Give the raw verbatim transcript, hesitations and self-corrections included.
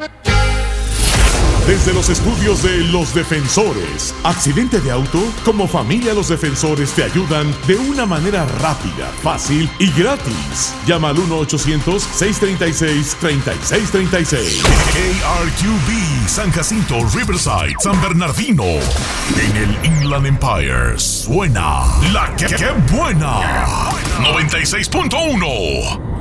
Desde los estudios de Los Defensores, accidente de auto, como familia Los Defensores te ayudan de una manera rápida, fácil y gratis. Llama al uno ochocientos, seiscientos treinta y seis, treinta y seis treinta y seis. A R Q B, San Jacinto, Riverside, San Bernardino. En el Inland Empire suena la que, que buena. noventa y seis punto uno.